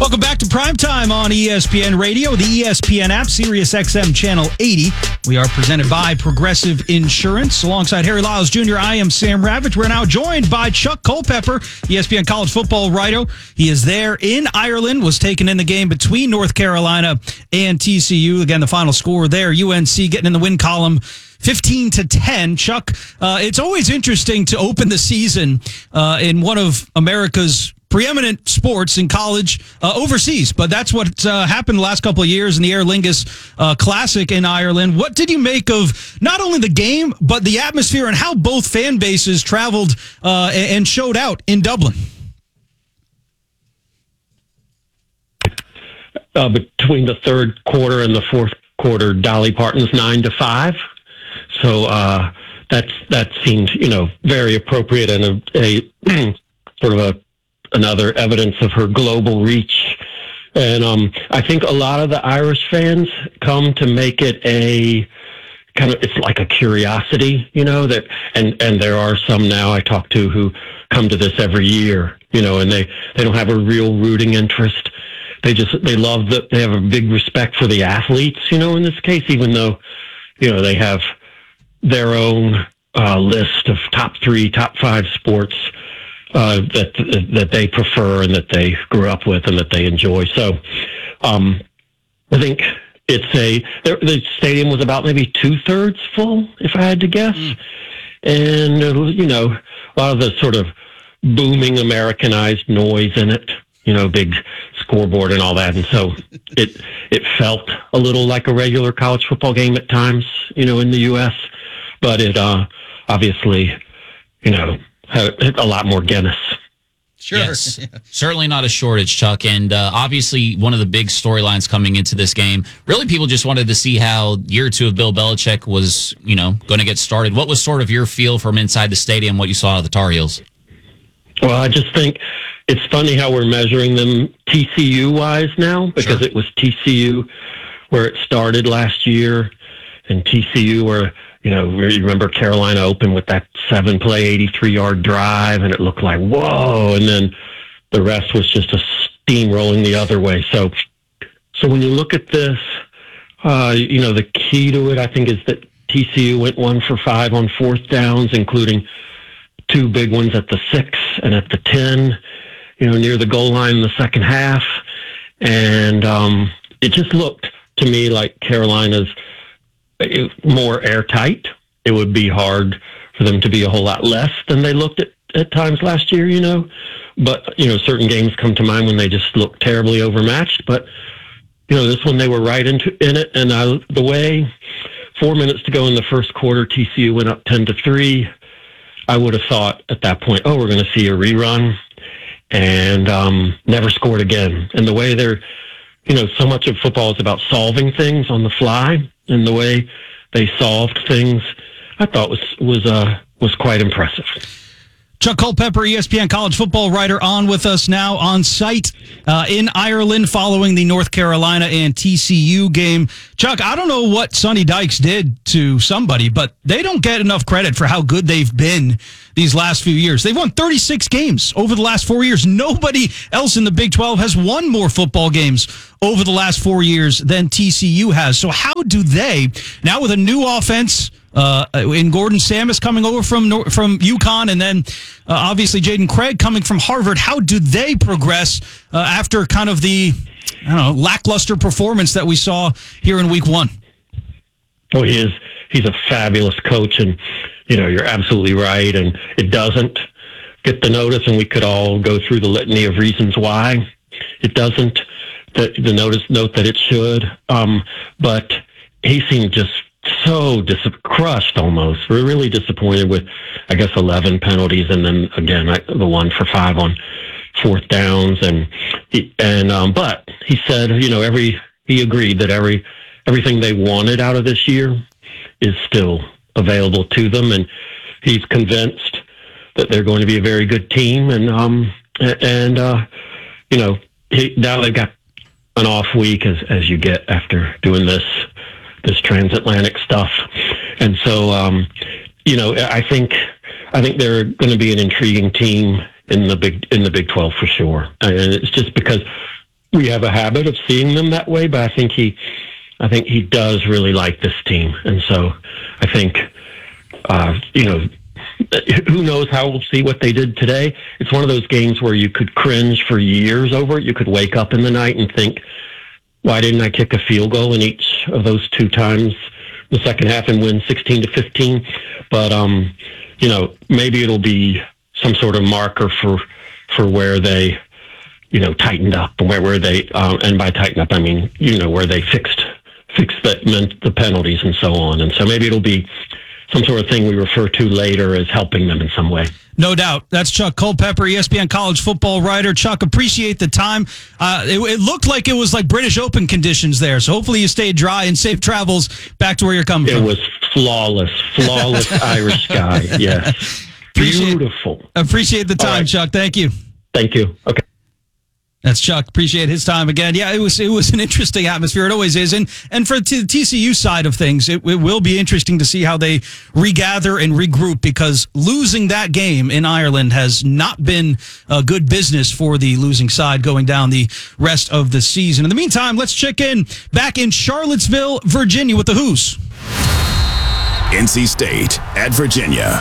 Welcome back to Primetime on ESPN Radio, the ESPN app, Sirius XM Channel 80. We are presented by Progressive Insurance. Alongside Harry Lyles Jr., I am Sam Ravitch. We're now joined by Chuck Culpepper, ESPN college football writer. He is there in Ireland, was taken in the game between North Carolina and TCU. Again, the final score there, UNC getting in the win column 15-10. Chuck, it's always interesting to open the season in one of America's preeminent sports in college overseas, but that's what happened the last couple of years in the Aer Lingus Classic in Ireland. What did you make of not only the game, but the atmosphere and how both fan bases traveled and showed out in Dublin? Between the third quarter and the fourth quarter, Dolly Parton's 9-5. So that seemed, very appropriate and a sort of another evidence of her global reach. And I think a lot of the Irish fans come to make it a kind of, it's like a curiosity, that, and there are some now I talk to who come to this every year, and they don't have a real rooting interest. They love that they have a big respect for the athletes, in this case, even though, they have their own list of top 3, top 5 sports that they prefer and that they grew up with and that they enjoy. So I think the stadium was about maybe 2/3 full, if I had to guess. And, a lot of the sort of booming Americanized noise in it, big scoreboard and all that. And so it felt a little like a regular college football game at times, in the U.S., but it obviously, had a lot more Guinness. Sure. Yes. Certainly not a shortage, Chuck. And obviously one of the big storylines coming into this game, really people just wanted to see how year 2 of Bill Belichick was, going to get started. What was sort of your feel from inside the stadium, what you saw of the Tar Heels? Well, I just think it's funny how we're measuring them TCU-wise now, because It was TCU where it started last year, and TCU where, you remember Carolina opened with that 7-play, 83-yard drive, and it looked like, whoa, and then the rest was just a steamrolling the other way. So when you look at this, the key to it, I think, is that TCU went 1 for 5 on 4th downs, including 2 big ones at the 6 and at the 10, near the goal line in the second half. And it just looked to me like Carolina's more airtight. It would be hard for them to be a whole lot less than they looked at times last year, But, certain games come to mind when they just look terribly overmatched. But, this one they were right in it. And the way 4 minutes to go in the first quarter, TCU went up 10-3. I would have thought at that point, we're going to see a rerun, and never scored again. And the way they're, so much of football is about solving things on the fly, and the way they solved things, I thought was quite impressive. Chuck Culpepper, ESPN college football writer, on with us now on site in Ireland following the North Carolina and TCU game. Chuck, I don't know what Sonny Dykes did to somebody, but they don't get enough credit for how good they've been these last few years. They've won 36 games over the last 4 years. Nobody else in the Big 12 has won more football games over the last 4 years than TCU has. So how do they, now with a new offense, in Gordon Samus coming over from UConn, and then obviously Jaden Craig coming from Harvard, how do they progress after kind of the lackluster performance that we saw here in week 1? Oh, he's a fabulous coach, and you're absolutely right, and it doesn't get the notice, and we could all go through the litany of reasons why it doesn't. The note that it should, but he seemed just so crushed almost. We're really disappointed with, 11 penalties, and then again the 1 for 5 on 4th downs, but he said, he agreed that everything they wanted out of this year is still available to them, and he's convinced that they're going to be a very good team, and now they've got an off week as you get after doing this transatlantic stuff. And so, I think they're going to be an intriguing team in the Big 12 for sure. And it's just because we have a habit of seeing them that way, but I think he does really like this team. And so I think, who knows how we'll see what they did today. It's one of those games where you could cringe for years over it. You could wake up in the night and think, why didn't I kick a field goal in each of those two times the second half and win 16-15? But, maybe it'll be some sort of marker for where they, tightened up, where they, and by tighten up, I mean, where they fixed the penalties and so on. And so maybe it'll be some sort of thing we refer to later as helping them in some way. No doubt. That's Chuck Culpepper, ESPN college football writer. Chuck, appreciate the time. It looked like it was like British Open conditions there, so hopefully you stayed dry and safe travels back to where you're coming from. It was flawless Irish sky, yes. Beautiful. Appreciate the time, right. Chuck. Thank you. Thank you. Okay. That's Chuck. Appreciate his time again. Yeah, it was an interesting atmosphere. It always is. And for the TCU side of things, it will be interesting to see how they regather and regroup, because losing that game in Ireland has not been good business for the losing side going down the rest of the season. In the meantime, let's check in back in Charlottesville, Virginia with the Hoos. NC State at Virginia.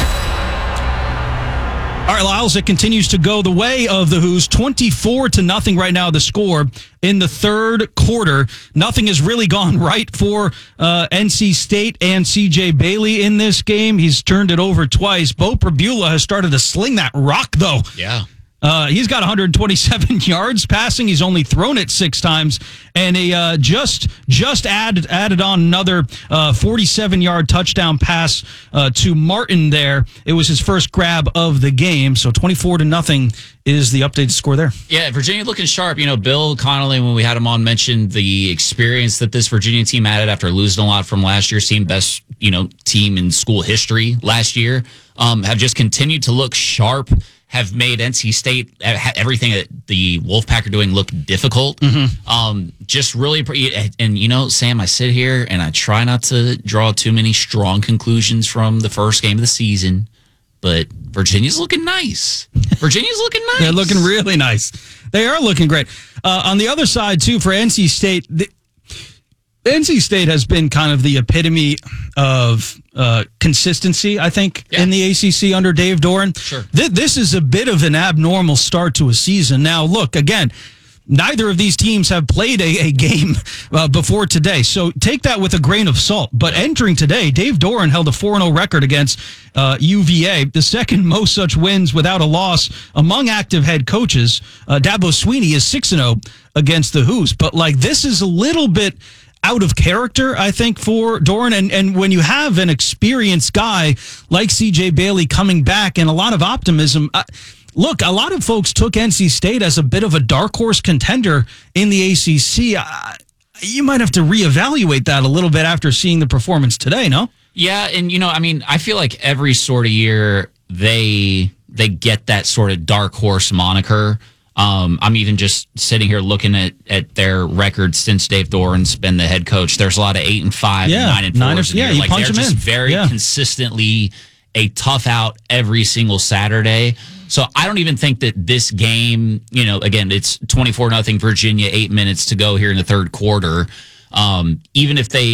All right, Lyles, it continues to go the way of the Hoos. 24-0 right now, the score in the third quarter. Nothing has really gone right for NC State and CJ Bailey in this game. He's turned it over twice. Bo Pribula has started to sling that rock, though. Yeah. He's got 127 yards passing. He's only thrown it 6 times, and he just added on another 47-yard touchdown pass to Martin there. It was his first grab of the game. So 24-0 is the updated score there. Yeah, Virginia looking sharp. Bill Connolly, when we had him on, mentioned the experience that this Virginia team added after losing a lot from last year's team, best team in school history last year. Have just continued to look sharp. Have made NC State, everything that the Wolfpack are doing, look difficult. Mm-hmm. Just really, and Sam, I sit here and I try not to draw too many strong conclusions from the first game of the season, but Virginia's looking nice. They're looking really nice. They are looking great. On the other side, too, for NC State, NC State has been kind of the epitome of consistency, I think, in the ACC under Dave Doran. Sure. This is a bit of an abnormal start to a season. Now, look, again, neither of these teams have played a game before today, so take that with a grain of salt. But entering today, Dave Doran held a 4-0 record against UVA, the second most such wins without a loss among active head coaches. Dabo Swinney is 6-0 against the Hoos. But, this is a little bit out of character, I think, for Doran. And when you have an experienced guy like CJ Bailey coming back and a lot of optimism, look, a lot of folks took NC State as a bit of a dark horse contender in the ACC. You might have to reevaluate that a little bit after seeing the performance today, no? Yeah, and, I feel like every sort of year they get that sort of dark horse moniker. I'm even just sitting here looking at their record since Dave Doran's been the head coach. There's a lot of 8-5 and 9-4. You punch them in. They're just very consistently a tough out every single Saturday. So I don't even think that this game, again, it's 24-0 Virginia, 8 minutes to go here in the third quarter. Even if they